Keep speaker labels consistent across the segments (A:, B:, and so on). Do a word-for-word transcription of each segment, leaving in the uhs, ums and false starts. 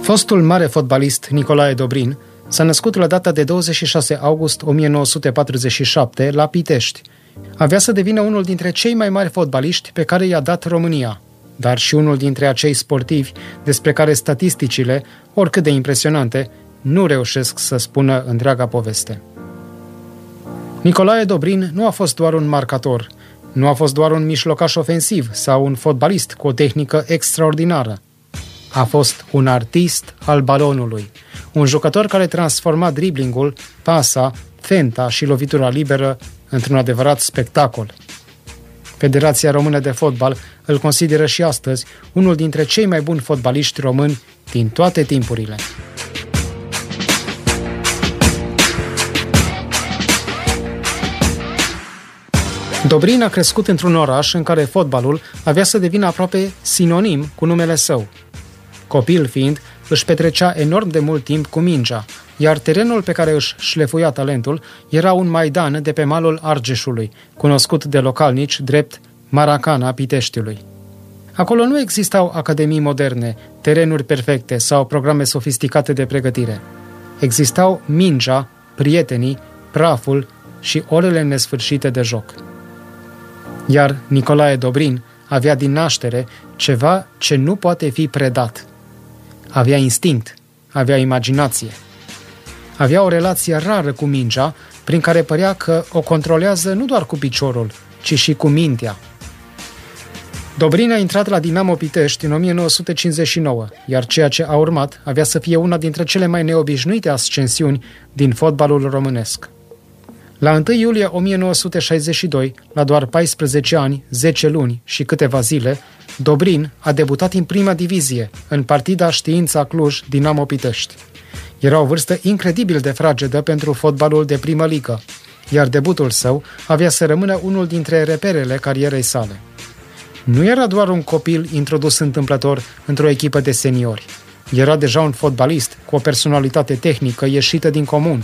A: Fostul mare fotbalist Nicolae Dobrin s-a născut la data de douăzeci și șase august o mie nouă sute patruzeci și șapte la Pitești. Avea să devină unul dintre cei mai mari fotbaliști pe care i-a dat România, dar și unul dintre acei sportivi despre care statisticile, oricât de impresionante, nu reușesc să spună întreaga poveste. Nicolae Dobrin nu a fost doar un marcator, nu a fost doar un mijlocaș ofensiv sau un fotbalist cu o tehnică extraordinară. A fost un artist al balonului, un jucător care transforma driblingul, pasa, fenta și lovitura liberă într-un adevărat spectacol. Federația Română de Fotbal îl consideră și astăzi unul dintre cei mai buni fotbaliști români din toate timpurile. Dobrin a crescut într-un oraș în care fotbalul avea să devină aproape sinonim cu numele său. Copil fiind, își petrecea enorm de mult timp cu mingea, iar terenul pe care își șlefuia talentul era un maidan de pe malul Argeșului, cunoscut de localnici drept Maracana Piteștiului. Acolo nu existau academii moderne, terenuri perfecte sau programe sofisticate de pregătire. Existau mingea, prietenii, praful și orele nesfârșite de joc. Iar Nicolae Dobrin avea din naștere ceva ce nu poate fi predat. Avea instinct, avea imaginație. Avea o relație rară cu mingea, prin care părea că o controlează nu doar cu piciorul, ci și cu mintea. Dobrin a intrat la Dinamo Pitești în o mie nouă sute cincizeci și nouă, iar ceea ce a urmat avea să fie una dintre cele mai neobișnuite ascensiuni din fotbalul românesc. La întâi iulie o mie nouă sute șaizeci și doi, la doar paisprezece ani, zece luni și câteva zile, Dobrin a debutat în prima divizie, în partida Știința Cluj-Dinamo Pitești. Era o vârstă incredibil de fragedă pentru fotbalul de primă ligă, iar debutul său avea să rămână unul dintre reperele carierei sale. Nu era doar un copil introdus întâmplător într-o echipă de seniori. Era deja un fotbalist cu o personalitate tehnică ieșită din comun.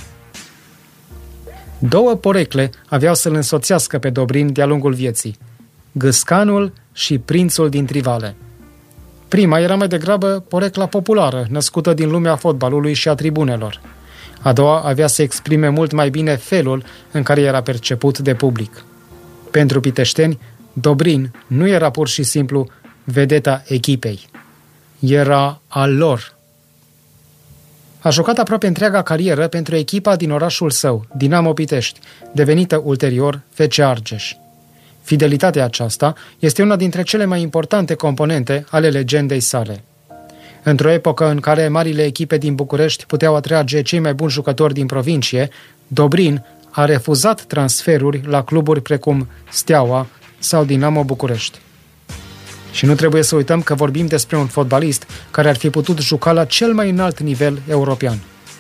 A: Două porecle aveau să-l însoțească pe Dobrin de-a lungul vieții: Gâscanul și Prințul din Trivale. Prima era mai degrabă porecla populară, născută din lumea fotbalului și a tribunelor. A doua avea să exprime mult mai bine felul în care era perceput de public. Pentru piteșteni, Dobrin nu era pur și simplu vedeta echipei. Era al lor. A jucat aproape întreaga carieră pentru echipa din orașul său, Dinamo Pitești, devenită ulterior F C Argeș. Fidelitatea aceasta este una dintre cele mai importante componente ale legendei sale. Într-o epocă în care marile echipe din București puteau atrage cei mai buni jucători din provincie, Dobrin a refuzat transferuri la cluburi precum Steaua sau Dinamo București. Și nu trebuie să uităm că vorbim despre un fotbalist care ar fi putut juca la cel mai înalt nivel european.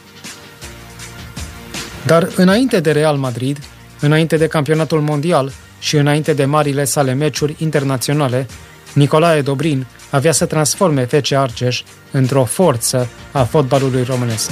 A: Dar înainte de Real Madrid, înainte de campionatul mondial și înainte de marile sale meciuri internaționale, Nicolae Dobrin avea să transforme F C Argeș într-o forță a fotbalului românesc.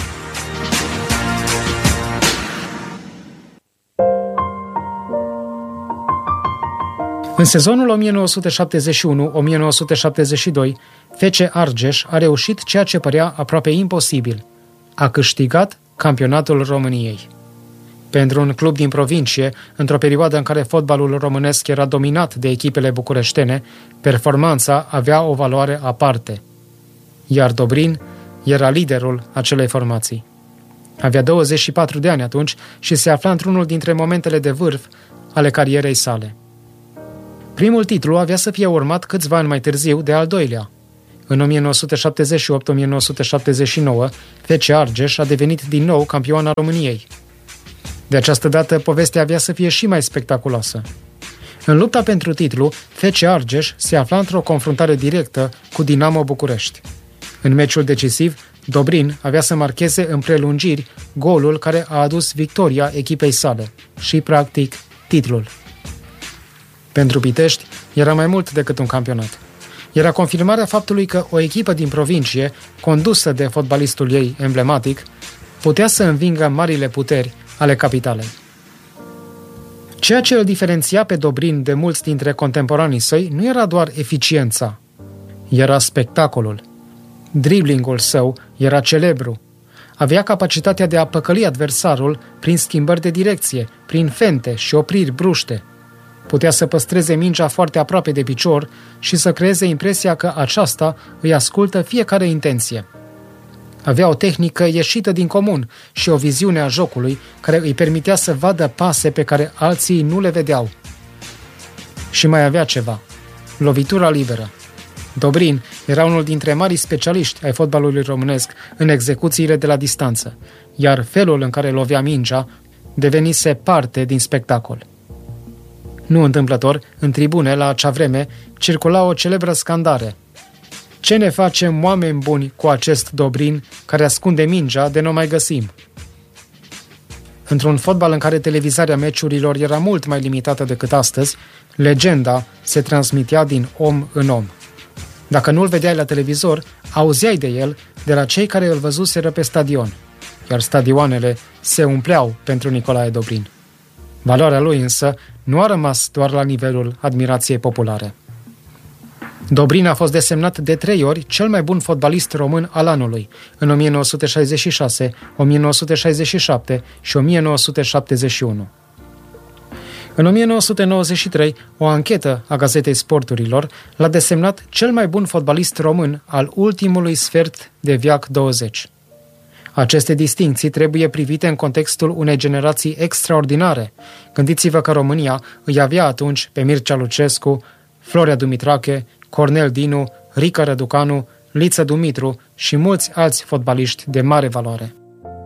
A: În sezonul o mie nouă sute șaptezeci și unu - o mie nouă sute șaptezeci și doi, F C Argeș a reușit ceea ce părea aproape imposibil. A câștigat campionatul României. Pentru un club din provincie, într-o perioadă în care fotbalul românesc era dominat de echipele bucureștene, performanța avea o valoare aparte. Iar Dobrin era liderul acelei formații. Avea douăzeci și patru de ani atunci și se afla într-unul dintre momentele de vârf ale carierei sale. Primul titlu avea să fie urmat câțiva ani mai târziu de al doilea. În o mie nouă sute șaptezeci și opt - o mie nouă sute șaptezeci și nouă, F C Argeș a devenit din nou campioana României. De această dată, povestea avea să fie și mai spectaculoasă. În lupta pentru titlu, F C Argeș se afla într-o confruntare directă cu Dinamo București. În meciul decisiv, Dobrin avea să marcheze în prelungiri golul care a adus victoria echipei sale și, practic, titlul. Pentru Pitești era mai mult decât un campionat. Era confirmarea faptului că o echipă din provincie, condusă de fotbalistul ei emblematic, putea să învingă marile puteri ale capitalei. Ceea ce îl diferenția pe Dobrin de mulți dintre contemporanii săi nu era doar eficiența, era spectacolul. Driblingul său era celebru. Avea capacitatea de a păcăli adversarul prin schimbări de direcție, prin fente și opriri bruște. Putea să păstreze mingea foarte aproape de picior și să creeze impresia că aceasta îi ascultă fiecare intenție. Avea o tehnică ieșită din comun și o viziune a jocului care îi permitea să vadă pase pe care alții nu le vedeau. Și mai avea ceva: lovitura liberă. Dobrin era unul dintre marii specialiști ai fotbalului românesc în execuțiile de la distanță, iar felul în care lovea mingea devenise parte din spectacol. Nu întâmplător, în tribune, la acea vreme, circula o celebră scandare: ce ne facem, oameni buni, cu acest Dobrin care ascunde mingea de nu mai găsim? Într-un fotbal în care televizarea meciurilor era mult mai limitată decât astăzi, legenda se transmitea din om în om. Dacă nu-l vedeai la televizor, auzeai de el de la cei care îl văzuseră pe stadion, iar stadioanele se umpleau pentru Nicolae Dobrin. Valoarea lui însă nu a rămas doar la nivelul admirației populare. Dobrin a fost desemnat de trei ori cel mai bun fotbalist român al anului, în o mie nouă sute șaizeci și șase, o mie nouă sute șaizeci și șapte și o mie nouă sute șaptezeci și unu. În o mie nouă sute nouăzeci și trei, o anchetă a Gazetei Sporturilor l-a desemnat cel mai bun fotbalist român al ultimului sfert de veac douăzeci. Aceste distincții trebuie privite în contextul unei generații extraordinare. Gândiți-vă că România îi avea atunci pe Mircea Lucescu, Florea Dumitrache, Cornel Dinu, Rică Răducanu, Liță Dumitru și mulți alți fotbaliști de mare valoare.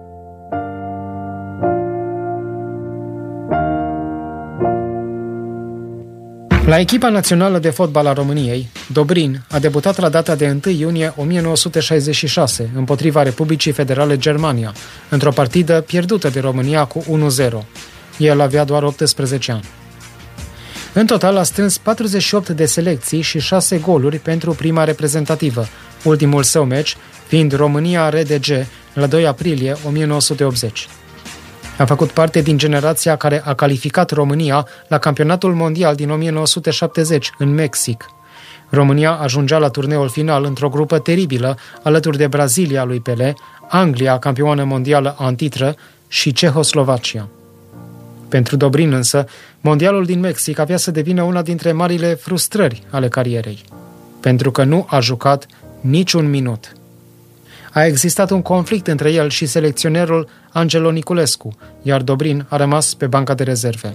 A: La echipa națională de fotbal a României, Dobrin a debutat la data de întâi iunie o mie nouă sute șaizeci și șase împotriva Republicii Federale Germania, într-o partidă pierdută de România cu unu zero. El avea doar optsprezece ani. În total a strâns patruzeci și opt de selecții și șase goluri pentru prima reprezentativă, ultimul său meci fiind România-R D G la doi aprilie o mie nouă sute optzeci. A făcut parte din generația care a calificat România la campionatul mondial din o mie nouă sute șaptezeci în Mexic. România ajungea la turneul final într-o grupă teribilă, alături de Brazilia lui Pelé, Anglia, campioană mondială antitră, și Cehoslovacia. Pentru Dobrin însă, mondialul din Mexic avea să devină una dintre marile frustrări ale carierei, pentru că nu a jucat niciun minut. A existat un conflict între el și selecționerul Angelo Niculescu, iar Dobrin a rămas pe banca de rezerve.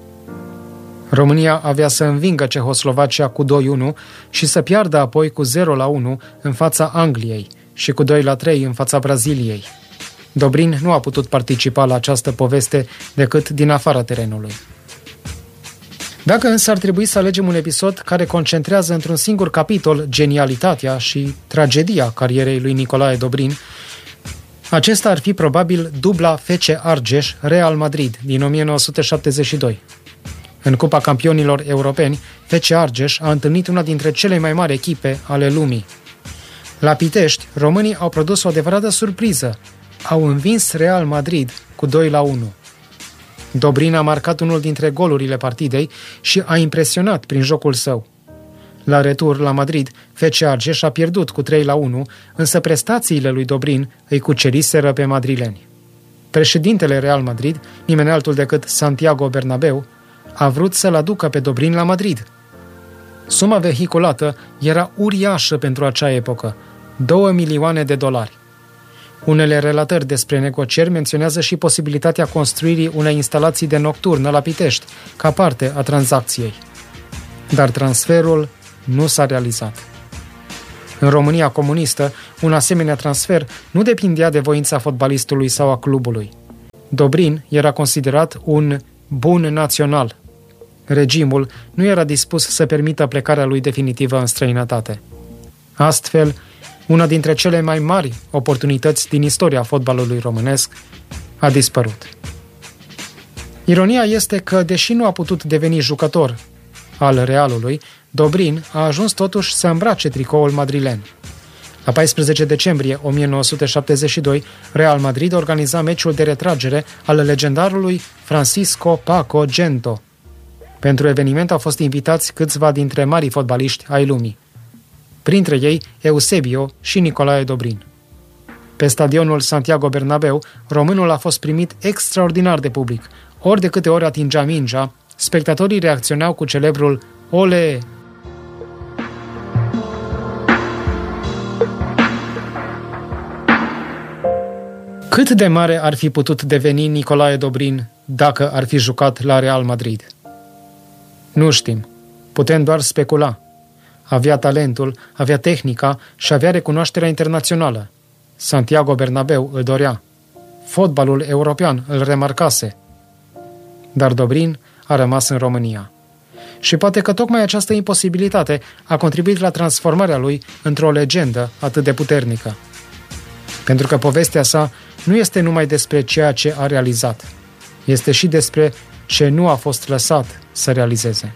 A: România avea să învingă Cehoslovacia cu doi unu și să piardă apoi cu zero la unu în fața Angliei și cu doi la trei în fața Braziliei. Dobrin nu a putut participa la această poveste decât din afara terenului. Dacă însă ar trebui să alegem un episod care concentrează într-un singur capitol genialitatea și tragedia carierei lui Nicolae Dobrin, acesta ar fi probabil dubla F C Argeș-Real Madrid din o mie nouă sute șaptezeci și doi. În Cupa Campionilor Europeni, F C Argeș a întâlnit una dintre cele mai mari echipe ale lumii. La Pitești, românii au produs o adevărată surpriză. Au învins Real Madrid cu doi la unu. Dobrin a marcat unul dintre golurile partidei și a impresionat prin jocul său. La retur la Madrid, F C Argeș a pierdut cu trei la unu, însă prestațiile lui Dobrin îi cuceriseră pe madrileni. Președintele Real Madrid, nimeni altul decât Santiago Bernabéu, a vrut să-l aducă pe Dobrin la Madrid. Suma vehiculată era uriașă pentru acea epocă, două milioane de dolari. Unele relatări despre negocieri menționează și posibilitatea construirii unei instalații de nocturnă la Pitești, ca parte a tranzacției. Dar transferul nu s-a realizat. În România comunistă, un asemenea transfer nu depindea de voința fotbalistului sau a clubului. Dobrin era considerat un bun național. Regimul nu era dispus să permită plecarea lui definitivă în străinătate. Astfel, una dintre cele mai mari oportunități din istoria fotbalului românesc a dispărut. Ironia este că, deși nu a putut deveni jucător al Realului, Dobrin a ajuns totuși să îmbrace tricoul madrilen. La paisprezece decembrie o mie nouă sute șaptezeci și doi, Real Madrid organiza meciul de retragere al legendarului Francisco Paco Gento. Pentru eveniment au fost invitați câțiva dintre marii fotbaliști ai lumii. printre ei Eusebio și Nicolae Dobrin. Pe stadionul Santiago Bernabéu, românul a fost primit extraordinar de public. Ori de câte ori atingea mingea, spectatorii reacționau cu celebrul Ole! Cât de mare ar fi putut deveni Nicolae Dobrin dacă ar fi jucat la Real Madrid? Nu știm. Putem doar specula. Avea talentul, avea tehnica și avea recunoașterea internațională. Santiago Bernabéu îl dorea. Fotbalul european îl remarcase. Dar Dobrin a rămas în România. Și poate că tocmai această imposibilitate a contribuit la transformarea lui într-o legendă atât de puternică. Pentru că povestea sa nu este numai despre ceea ce a realizat, este și despre ce nu a fost lăsat să realizeze.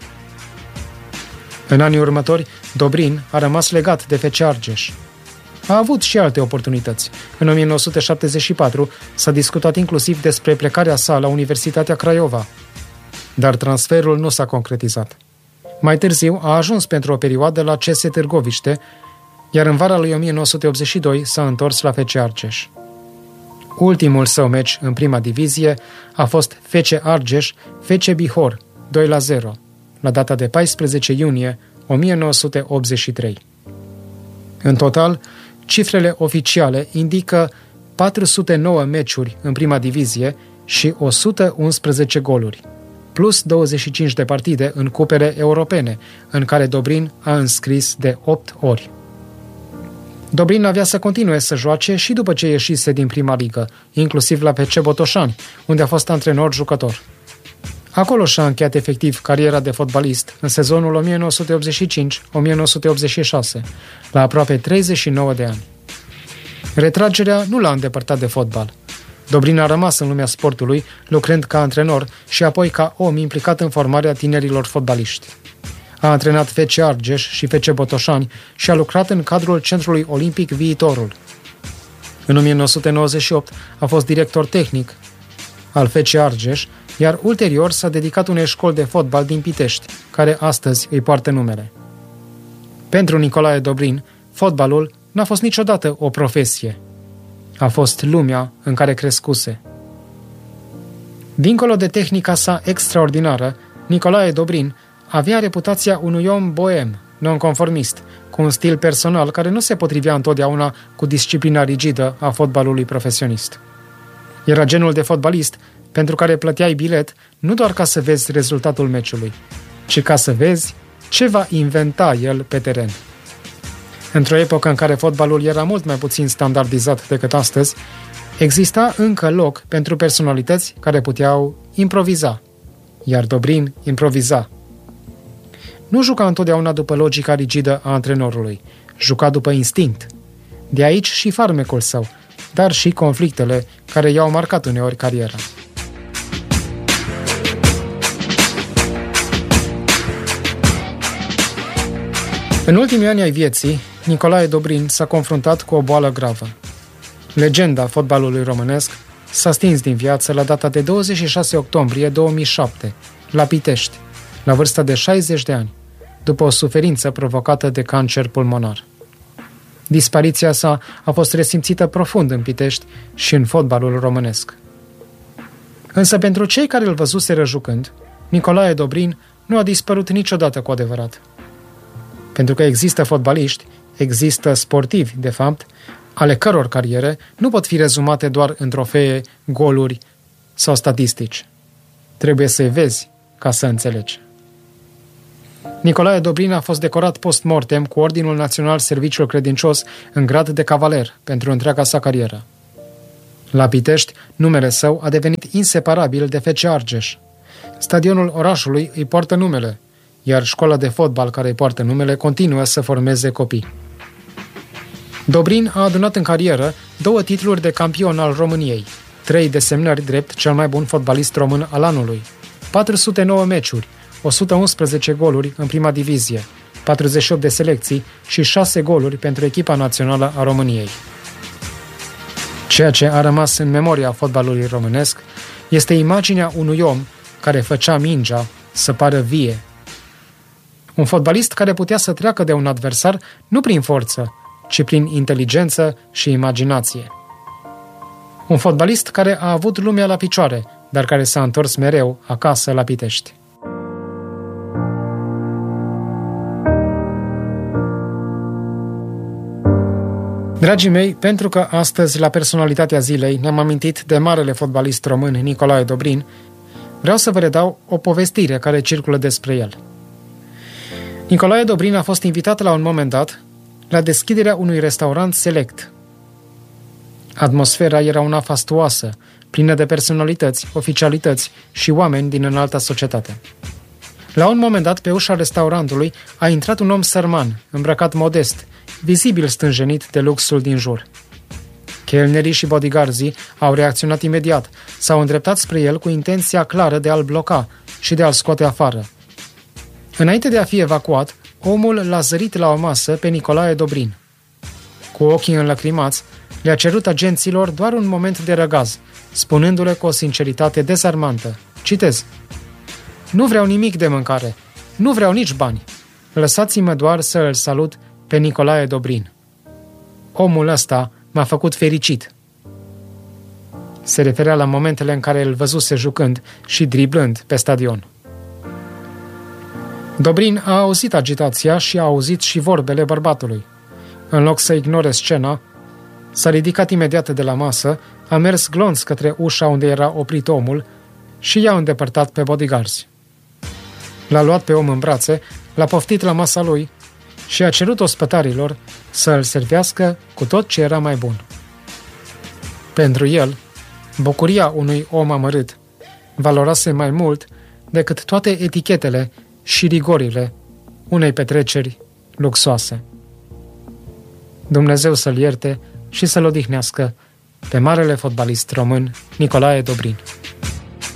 A: În anii următori, Dobrin a rămas legat de F C Argeș. A avut și alte oportunități. În o mie nouă sute șaptezeci și patru s-a discutat inclusiv despre plecarea sa la Universitatea Craiova, dar transferul nu s-a concretizat. Mai târziu a ajuns pentru o perioadă la C S Târgoviște, iar în vara lui o mie nouă sute optzeci și doi s-a întors la F C Argeș. Ultimul său meci în prima divizie a fost F C Argeș F C Bihor doi la zero, la data de paisprezece iunie o mie nouă sute optzeci și trei. În total, cifrele oficiale indică patru sute nouă meciuri în prima divizie și o sută unsprezece goluri, plus douăzeci și cinci de partide în cupele europene, în care Dobrin a înscris de opt ori. Dobrin avea să continue să joace și după ce ieșise din prima ligă, inclusiv la P C Botoșani, unde a fost antrenor-jucător. Acolo și-a încheiat efectiv cariera de fotbalist în sezonul o mie nouă sute optzeci și cinci - o mie nouă sute optzeci și șase, la aproape treizeci și nouă de ani. Retragerea nu l-a îndepărtat de fotbal. Dobrin a rămas în lumea sportului, lucrând ca antrenor și apoi ca om implicat în formarea tinerilor fotbaliști. A antrenat F C Argeș și F C Botoșani și a lucrat în cadrul Centrului Olimpic Viitorul. În o mie nouă sute nouăzeci și opt a fost director tehnic al F C Argeș, iar ulterior s-a dedicat unei școli de fotbal din Pitești, care astăzi îi poartă numele. Pentru Nicolae Dobrin, fotbalul n-a fost niciodată o profesie. A fost lumea în care crescuse. Dincolo de tehnica sa extraordinară, Nicolae Dobrin avea reputația unui om boem, nonconformist, cu un stil personal care nu se potrivea întotdeauna cu disciplina rigidă a fotbalului profesionist. Era genul de fotbalist pentru care plăteai bilet nu doar ca să vezi rezultatul meciului, ci ca să vezi ce va inventa el pe teren. Într-o epocă în care fotbalul era mult mai puțin standardizat decât astăzi, exista încă loc pentru personalități care puteau improviza, iar Dobrin improviza. Nu juca întotdeauna după logica rigidă a antrenorului, juca după instinct. De aici și farmecul său, dar și conflictele care i-au marcat uneori cariera. În ultimii ani ai vieții, Nicolae Dobrin s-a confruntat cu o boală gravă. Legenda fotbalului românesc s-a stins din viață la data de douăzeci și șase octombrie două mii șapte, la Pitești, la vârsta de șaizeci de ani, după o suferință provocată de cancer pulmonar. Dispariția sa a fost resimțită profund în Pitești și în fotbalul românesc. Însă pentru cei care îl văzuseră jucând, Nicolae Dobrin nu a dispărut niciodată cu adevărat. Pentru că există fotbaliști, există sportivi, de fapt, ale căror cariere nu pot fi rezumate doar în trofee, goluri sau statistici. Trebuie să-i vezi ca să înțelegi. Nicolae Dobrin a fost decorat post-mortem cu Ordinul Național Serviciul Credincios în grad de cavaler pentru întreaga sa carieră. La Pitești, numele său a devenit inseparabil de F C Argeș. Stadionul orașului îi poartă numele, iar școala de fotbal care îi poartă numele continuă să formeze copii. Dobrin a adunat în carieră două titluri de campion al României, trei desemnări drept cel mai bun fotbalist român al anului, patru sute nouă meciuri, o sută unsprezece goluri în prima divizie, patruzeci și opt de selecții și șase goluri pentru echipa națională a României. Ceea ce a rămas în memoria fotbalului românesc este imaginea unui om care făcea mingea să pară vie. Un fotbalist care putea să treacă de un adversar nu prin forță, ci prin inteligență și imaginație. Un fotbalist care a avut lumea la picioare, dar care s-a întors mereu acasă la Pitești. Dragii mei, pentru că astăzi, la Personalitatea Zilei, ne-am amintit de marele fotbalist român Nicolae Dobrin, vreau să vă redau o povestire care circulă despre el. Nicolae Dobrin a fost invitat la un moment dat la deschiderea unui restaurant select. Atmosfera era una fastuoasă, plină de personalități, oficialități și oameni din înalta societate. La un moment dat, pe ușa restaurantului, a intrat un om sărman, îmbrăcat modest, vizibil stânjenit de luxul din jur. Chelnerii și bodyguardzii au reacționat imediat, s-au îndreptat spre el cu intenția clară de a-l bloca și de a-l scoate afară. Înainte de a fi evacuat, omul l-a zărit la o masă pe Nicolae Dobrin. Cu ochii înlăcrimați, le-a cerut agenților doar un moment de răgaz, spunându-le cu o sinceritate dezarmantă. Citez: "Nu vreau nimic de mâncare, nu vreau nici bani. Lăsați-mă doar să îl salut pe Nicolae Dobrin. Omul ăsta m-a făcut fericit." Se referea la momentele în care îl văzuse jucând și driblând pe stadion. Dobrin a auzit agitația și a auzit și vorbele bărbatului. În loc să ignore scena, s-a ridicat imediat de la masă, a mers glonț către ușa unde era oprit omul și i-a îndepărtat pe bodyguards. L-a luat pe om în brațe, l-a poftit la masa lui și a cerut ospătarilor să îl servească cu tot ce era mai bun. Pentru el, bucuria unui om amărât valorase mai mult decât toate etichetele și rigorile unei petreceri luxoase. Dumnezeu să-l ierte și să-l odihnească pe marele fotbalist român Nicolae Dobrin.